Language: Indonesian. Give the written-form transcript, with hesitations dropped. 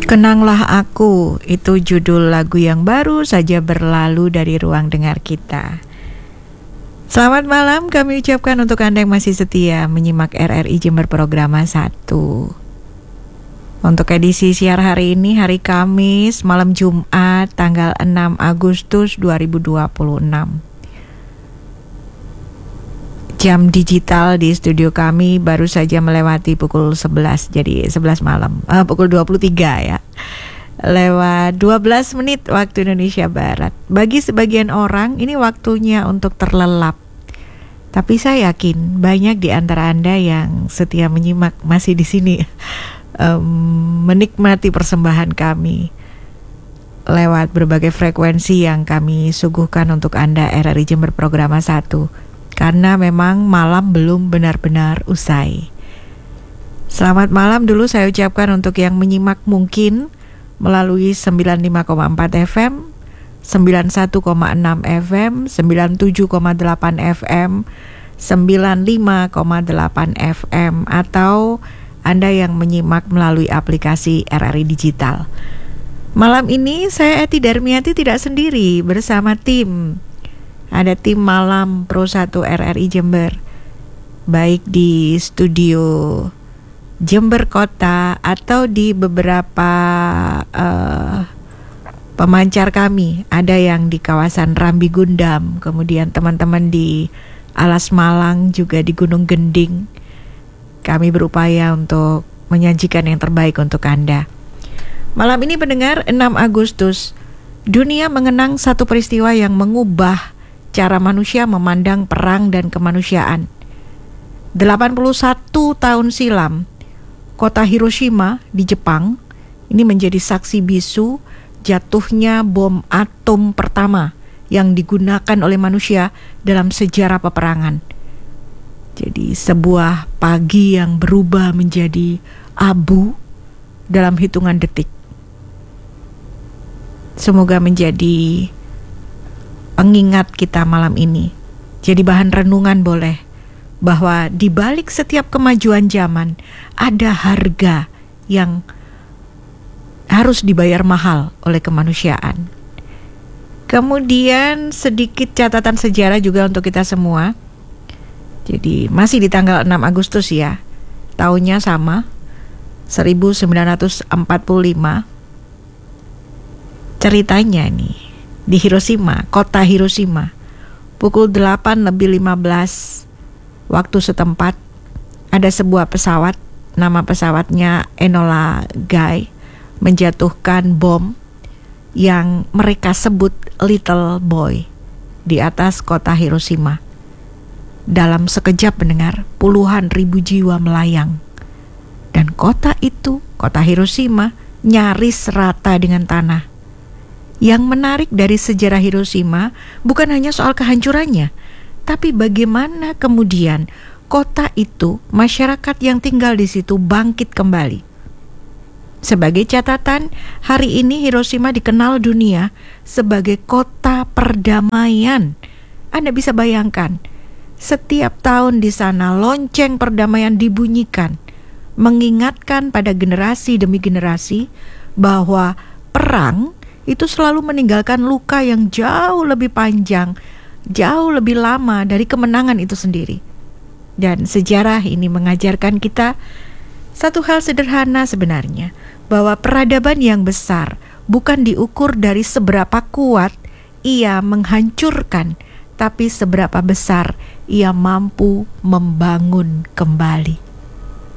Kenanglah Aku, itu judul lagu yang baru saja berlalu dari ruang dengar kita. Selamat malam kami ucapkan untuk Anda yang masih setia menyimak RRI Jember Programa 1. Untuk edisi siar hari ini, hari Kamis, malam Jumat, tanggal 6 Agustus 2026. Jam digital di studio kami baru saja melewati pukul 11, jadi 11 malam, pukul 23 ya. Lewat 12 menit waktu Indonesia Barat. Bagi sebagian orang ini waktunya untuk terlelap. Tapi saya yakin banyak di antara Anda yang setia menyimak masih di sini menikmati persembahan kami lewat berbagai frekuensi yang kami suguhkan untuk Anda RRI Jember Programa 1. Karena memang malam belum benar-benar usai. Selamat malam dulu saya ucapkan untuk yang menyimak mungkin melalui 95,4 FM, 91,6 FM, 97,8 FM, 95,8 FM, atau Anda yang menyimak melalui aplikasi RRI Digital. Malam ini saya Eti Darmiati tidak sendiri, bersama tim. Ada tim malam Pro 1 RRI Jember, baik di studio Jember Kota atau di beberapa pemancar kami. Ada yang di kawasan Rambi Gundam, kemudian teman-teman di Alas Malang, juga di Gunung Gending. Kami berupaya untuk menyajikan yang terbaik untuk Anda. Malam ini pendengar, 6 Agustus, dunia mengenang satu peristiwa yang mengubah cara manusia memandang perang dan kemanusiaan. 81 tahun silam, kota Hiroshima di Jepang ini menjadi saksi bisu jatuhnya bom atom pertama yang digunakan oleh manusia dalam sejarah peperangan. Jadi sebuah pagi yang berubah menjadi abu dalam hitungan detik. Semoga menjadi pengingat kita malam ini. Jadi bahan renungan boleh, bahwa di balik setiap kemajuan zaman ada harga yang harus dibayar mahal oleh kemanusiaan. Kemudian sedikit catatan sejarah juga untuk kita semua. Jadi masih di tanggal 6 Agustus ya. Tahunnya sama, 1945. Ceritanya nih, di Hiroshima, kota Hiroshima, pukul 8:15 waktu setempat, ada sebuah pesawat, nama pesawatnya Enola Gay, menjatuhkan bom yang mereka sebut Little Boy di atas kota Hiroshima. Dalam sekejap mendengar puluhan ribu jiwa melayang. Dan kota itu, kota Hiroshima, nyaris rata dengan tanah. Yang menarik dari sejarah Hiroshima bukan hanya soal kehancurannya, tapi bagaimana kemudian kota itu, masyarakat yang tinggal di situ bangkit kembali. Sebagai catatan, hari ini Hiroshima dikenal dunia sebagai kota perdamaian. Anda bisa bayangkan, setiap tahun di sana lonceng perdamaian dibunyikan, mengingatkan pada generasi demi generasi bahwa perang itu selalu meninggalkan luka yang jauh lebih panjang, jauh lebih lama dari kemenangan itu sendiri. Dan sejarah ini mengajarkan kita satu hal sederhana sebenarnya, bahwa peradaban yang besar bukan diukur dari seberapa kuat ia menghancurkan, tapi seberapa besar ia mampu membangun kembali.